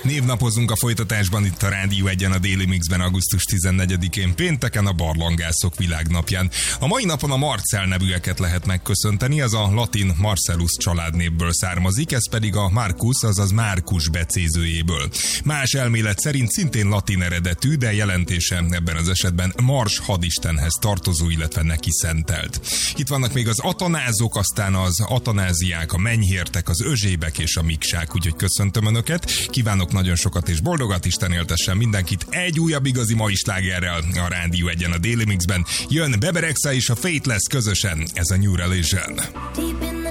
Névnapozunk a folytatásban itt a Rádió 1-en a Daily Mixben augusztus 14-én pénteken a barlangászok világnapján. A mai napon a Marcell nevűeket lehet megköszönteni, ez a latin Marcellus családnévből származik, ez pedig a Marcus, azaz Márkus becézőjéből. Más elmélet szerint szintén latin eredetű, de jelentése ebben az esetben Mars hadistenhez tartozó, illetve neki szentelt. Itt vannak még az atanázok, aztán az atanáziák, a mennyhértek, az özsébek és a miksák, úgyhogy köszöntöm Önöket, kívánok nagyon sokat és boldogat, Isten éltessen mindenkit egy újabb igazi mai slágerrel a Rádió 1-en a Daily Mixben. Jön Bebe Rexha és a Faithless közösen, ez a New Religion.